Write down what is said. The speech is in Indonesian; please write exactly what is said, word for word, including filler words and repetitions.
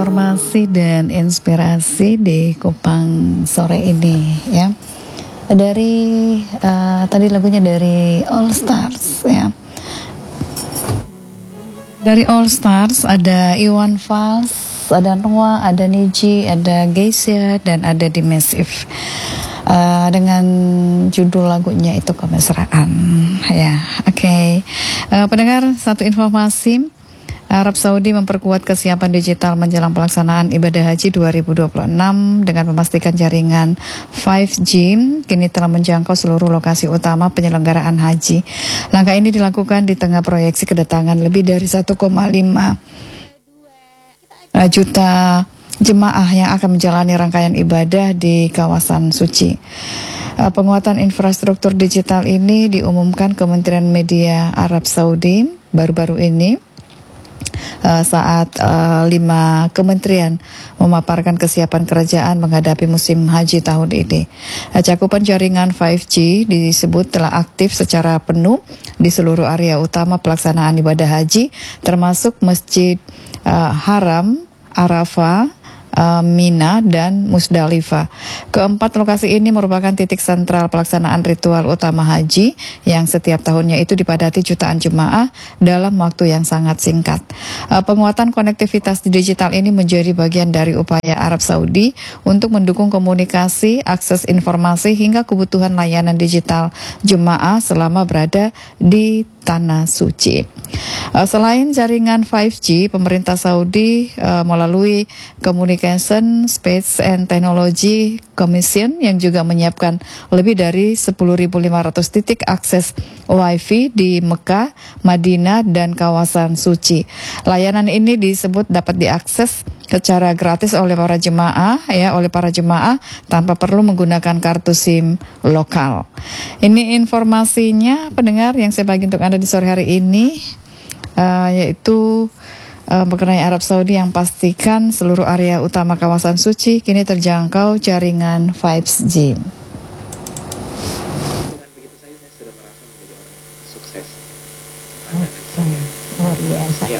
informasi dan inspirasi di Kupang sore ini ya. Dari uh, tadi lagunya dari All Stars ya. Dari All Stars ada Iwan Fals, ada Noah, ada Niji, ada Geisha, dan ada Dimesif. Uh, dengan judul lagunya itu Kemesraan ya. Oke, okay. uh, pendengar, satu informasi, Arab Saudi memperkuat kesiapan digital menjelang pelaksanaan ibadah haji dua ribu dua puluh enam dengan memastikan jaringan lima G kini telah menjangkau seluruh lokasi utama penyelenggaraan haji. Langkah ini dilakukan di tengah proyeksi kedatangan lebih dari satu koma lima juta jemaah yang akan menjalani rangkaian ibadah di kawasan suci. Penguatan infrastruktur digital ini diumumkan Kementerian Media Arab Saudi baru-baru ini saat uh, lima kementerian memaparkan kesiapan kerajaan menghadapi musim haji tahun ini. Cakupan jaringan lima G disebut telah aktif secara penuh di seluruh area utama pelaksanaan ibadah haji, termasuk Masjid uh, Haram, Arafah, Uh, Mina, dan Musdalifah. Keempat lokasi ini merupakan titik sentral pelaksanaan ritual utama haji yang setiap tahunnya itu dipadati jutaan jemaah dalam waktu yang sangat singkat. Uh, penguatan konektivitas digital ini menjadi bagian dari upaya Arab Saudi untuk mendukung komunikasi, akses informasi hingga kebutuhan layanan digital jemaah selama berada di Tanah Suci. Uh, selain jaringan lima G, pemerintah Saudi uh, melalui Communication, Space and Technology Commission yang juga menyiapkan lebih dari sepuluh ribu lima ratus titik akses Wi-Fi di Mekah, Madinah, dan kawasan suci. Layanan ini disebut dapat diakses secara gratis oleh para jemaah ya, oleh para jemaah tanpa perlu menggunakan kartu SIM lokal. Ini informasinya, pendengar, yang saya bagi untuk Anda di sore hari ini, uh, yaitu uh, mengenai Arab Saudi yang pastikan seluruh area utama kawasan suci kini terjangkau jaringan lima G. Luar biasa. Ya.